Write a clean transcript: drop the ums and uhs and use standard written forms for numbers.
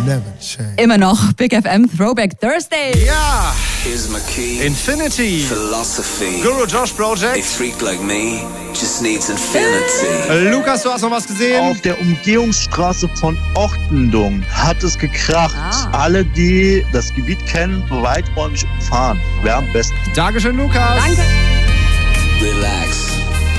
never change. Immer noch Big FM Throwback Thursday. Ja! Here's my key. Infinity. Philosophy. Guru Josh A Project. freak like me just needs infinity. Lukas, du hast noch was gesehen? Auf der Umgehungsstraße von Ortendung hat es gekracht. Alle, die das Gebiet kennen, weiträumig umfahren. Wäre am besten. Dankeschön, Lukas. Danke. Relax.